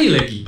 hari lagi.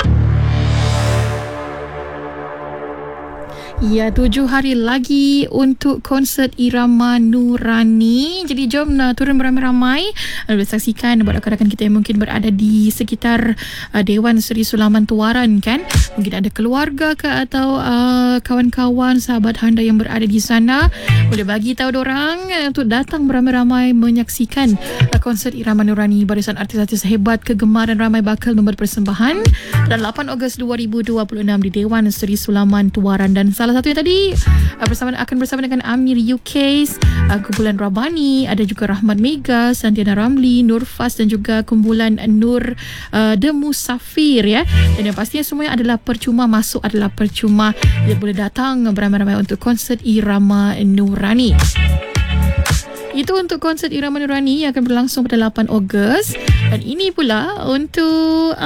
Ya, 7 hari lagi untuk konsert Irama Nurani. Jadi jom turun beramai-ramai saksikan buat rakan-rakan kita yang mungkin berada di sekitar Dewan Seri Sulaman Tuaran kan. Mungkin ada keluarga ke atau kawan-kawan sahabat anda yang berada di sana. Boleh bagi tahu dorang untuk datang beramai-ramai menyaksikan konsert Irama Nurani. Barisan artis-artis hebat kegemaran ramai bakal memberi persembahan dan 8 Ogos 2026 di Dewan Seri Sulaman Tuaran. Dan salah satunya tadi akan bersama dengan Amir UKs, kumpulan Rabani, ada juga Rahmat Mega, Santiana Ramli, Nur Fas dan juga kumpulan Nur The Musafir ya. Dan yang pastinya semuanya adalah percuma, masuk adalah percuma. Dia boleh datang beramai-ramai untuk konsert Irama Nurani. Itu untuk konsert Irama Nurani yang akan berlangsung pada 8 Ogos. Dan ini pula untuk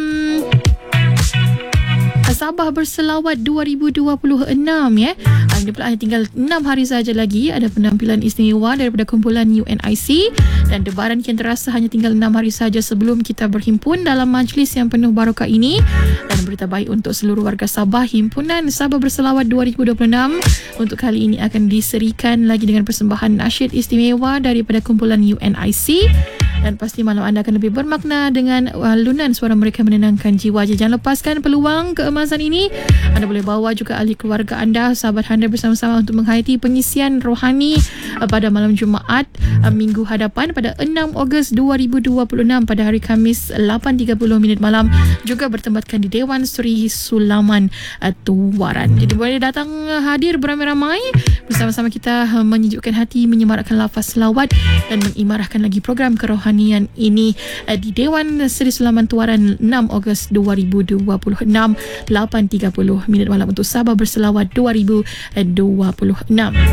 Sabah Berselawat 2026 ya. Ini pula hanya tinggal 6 hari saja lagi. Ada penampilan istimewa daripada kumpulan UNIC dan debaran kian terasa hanya tinggal 6 hari saja sebelum kita berhimpun dalam majlis yang penuh barakah ini. Dan berita baik untuk seluruh warga Sabah, himpunan Sabah Berselawat 2026 untuk kali ini akan diserikan lagi dengan persembahan nasyid istimewa daripada kumpulan UNIC. Dan pasti malam anda akan lebih bermakna dengan alunan suara mereka menenangkan jiwa. Jangan lepaskan peluang keemasan ini. Anda boleh bawa juga ahli keluarga anda, sahabat anda bersama-sama untuk menghayati pengisian rohani pada malam Jumaat minggu hadapan pada 6 Ogos 2026 pada hari Khamis 8.30 malam, juga bertempatkan di Dewan Seri Sulaman Tuaran. Jadi boleh datang hadir beramai-ramai bersama-sama kita menyejukkan hati, menyemarakkan lafaz selawat dan mengimarahkan lagi program kerohanian ini di Dewan Seri Sulaman Tuaran 6 Ogos 2026 8.30 malam untuk Sabah Berselawat 2026.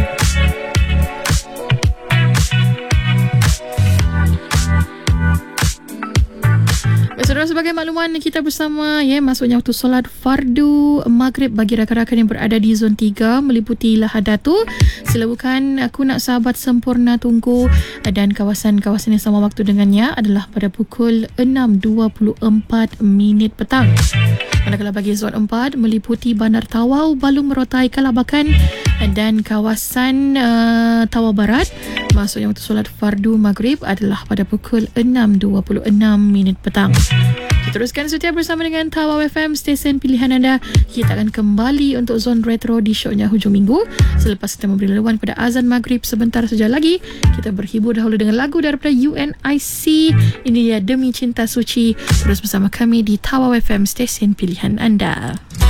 Saudara, sebagai makluman kita bersama masuknya waktu solat fardu maghrib bagi rakan-rakan yang berada di zon 3 meliputi Lahadatu, Selabukan, Aku Nak Sahabat Sempurna Tunku dan kawasan-kawasan yang sama waktu dengannya adalah pada pukul 6.24 petang. Manakala bagi zon 4 meliputi Bandar Tawau, Balung Merotai, Kalabakan dan kawasan Tawau Barat, masuknya waktu solat fardu maghrib adalah pada pukul 6.26 petang. Kita teruskan setia bersama dengan Tawau FM, stesen pilihan anda. Kita akan kembali untuk zon retro di shownya hujung minggu. Selepas kita memberi laluan pada azan maghrib sebentar saja lagi, kita berhibur dahulu dengan lagu daripada UNIC. Ini dia Demi Cinta Suci. Terus bersama kami di Tawau FM, stesen pilihan anda.